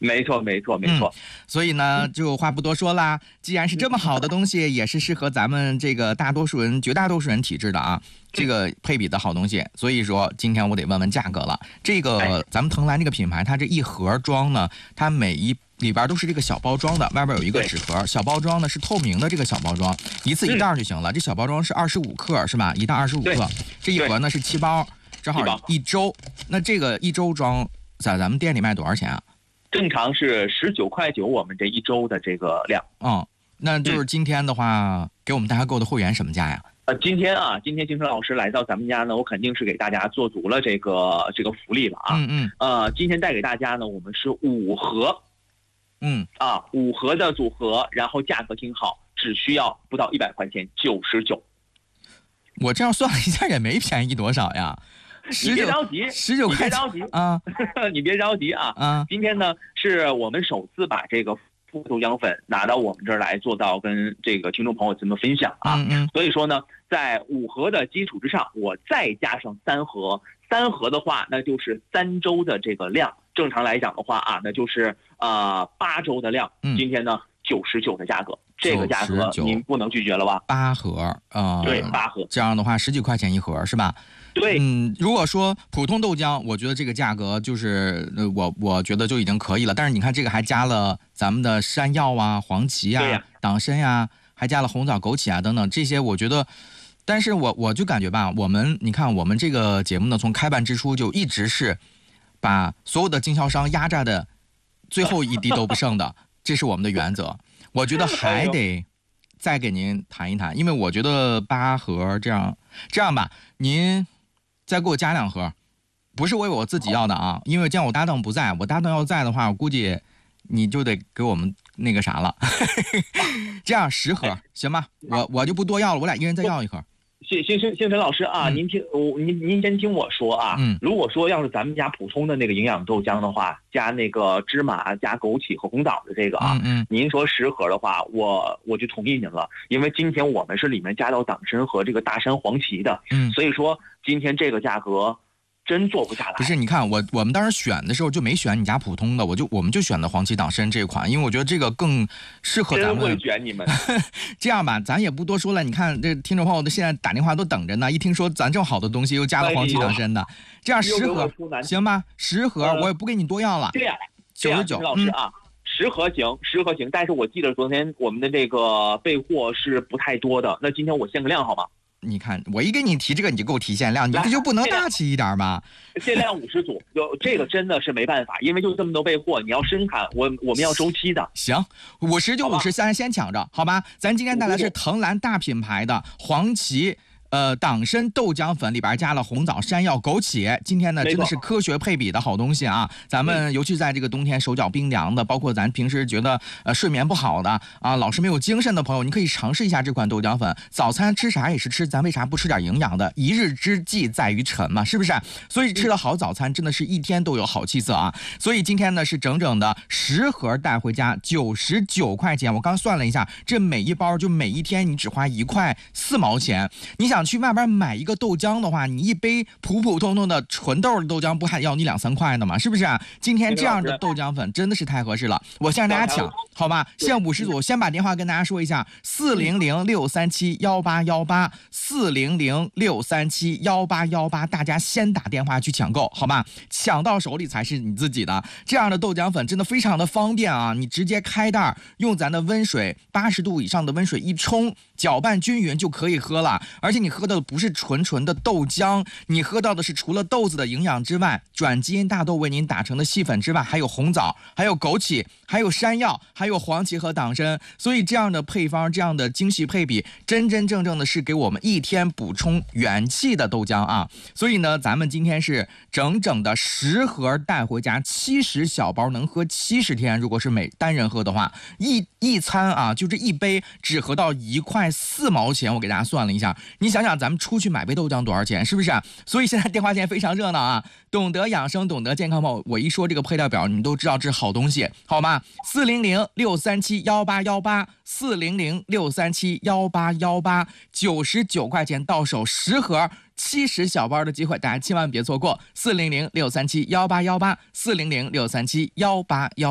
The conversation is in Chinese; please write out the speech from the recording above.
没错，没错，没错。 所以呢，就话不多说啦。既然是这么好的东西，也是适合咱们这个大多数人、绝大多数人体质的啊，这个配比的好东西。所以说，今天我得问问价格了。这个咱们藤兰这个品牌，它这一盒装呢，它每一里边都是这个小包装的，外边有一个纸盒，小包装呢是透明的，这个小包装一次一袋就行了。这小包装是25克是吧？一袋25克，这一盒呢是7包，正好一周。那这个一周装在咱们店里卖多少钱啊？ 正常是19.9块，我们这一周的这个量。 那就是今天的话，给我们大家购的会员什么价呀？ 今天金城老师来到咱们家呢，我肯定是给大家做足了这个福利了啊。今天带给大家呢，我们是5盒，5盒的组合，然后价格挺好，只需要不到100块钱，99。 我这样算了一下，也没便宜多少呀。 你别着急 ，19块钱啊！ 你别着急啊！今天呢，是我们首次把这个复豆浆粉拿到我们这儿来，做到跟这个听众朋友咱们分享啊。所以说呢，在5盒的基础之上，我再加上3盒，3盒的话，那就是3周的这个量。正常来讲的话啊，那就是8周的量。今天呢，99的价格。这个价格您不能拒绝了吧 ？8盒对，8盒， 这样的话10几块钱一盒是吧？ 对， 如果说普通豆浆，我觉得这个价格就是我觉得就已经可以了。但是你看这个还加了咱们的山药啊、黄芪啊、党参呀，还加了红枣、枸杞啊等等这些，我觉得。但是我就感觉吧，你看我们这个节目呢，从开办之初就一直是把所有的经销商压榨的最后一滴都不剩的，这是我们的原则。我觉得还得再给您谈一谈，因为我觉得8盒这样吧，您再给我加2盒，不是为我自己要的啊，因为这样我搭档不在，我搭档要在的话，我估计你就得给我们那个啥了。这样10盒行吗？我就不多要了，我俩一人再要1盒。 星辰老师啊，您先听我说啊。如果说要是咱们家普通的那个营养豆浆的话，加那个芝麻、加枸杞和红枣的这个您说10盒的话，我就同意您了，因为今天我们是里面加到党参和这个大山黄芪的，所以说今天这个价格真做不下来。 不是，你看我们当时选的时候就没选你家普通的，我们就选的黄芪党参这款，因为我觉得这个更适合咱们。 真会选你们。 这样吧，咱也不多说了。你看这听众朋友现在打电话都等着呢，一听说咱这么好的东西又加了黄芪党参的，这样10盒行吧？10盒我也不给你多要了。 对呀 ，99。 老师啊，10盒行，但是我记得昨天我们的这个备货是不太多的，那今天我限个量好吗？ 你看，我一给你提这个，你就给我提限量，你这就不能大气一点吗？ 限量50组，这个真的是没办法，因为就这么多备货，你要生产，我们要周期的。 行，50就50，先抢着，好吧？咱今天带来是藤兰大品牌的黄芪。党参豆浆粉里边加了红枣、山药、枸杞，今天呢真的是科学配比的好东西啊！咱们尤其在这个冬天手脚冰凉的，包括咱平时觉得睡眠不好的啊，老是没有精神的朋友，你可以尝试一下这款豆浆粉。早餐吃啥也是吃，咱为啥不吃点营养的？一日之计在于晨嘛，是不是？所以吃了好早餐，真的是一天都有好气色啊！所以今天呢是整整的10盒带回家，99块钱。我刚算了一下，这每一包就每一天你只花1块4毛钱。你想去外边买一个豆浆的话，你一杯普普通通的纯豆的豆浆不还要你2、3块的吗？是不是今天这样的豆浆粉真的是太合适了，我先让大家抢，好吧？限50组，先把电话跟大家说一下：400-637-18818，400-637-18818，大家先打电话去抢购，好吧？抢到手里才是你自己的。这样的豆浆粉真的非常的方便啊！你直接开袋，用咱的温水80度以上的温水一冲，搅拌均匀就可以喝了。而且你喝到的不是纯的豆浆，你喝到的是除了豆子的营养之外，转基因大豆为您打成的细粉之外，还有红枣，还有枸杞，还有山药，还有黄芪和党参。所以这样的配方，这样的精细配比，真正的是给我们一天补充元气的豆浆啊！所以呢，咱们今天是整整的10盒带回家，70小包能喝70天。如果是每单人喝的话，一餐啊，就这一杯只喝到1块4毛钱。我给大家算了一下，你想想咱们出去买杯豆浆多少钱，是不是？所以现在电话线非常热闹啊！懂得养生，懂得健康吗？我一说这个配料表，你们都知道这是好东西，好吗？400-637-18818，400-637-18818，99块钱到手10盒。70小包的机会，大家千万别错过。400-637-18818，400-637-18818。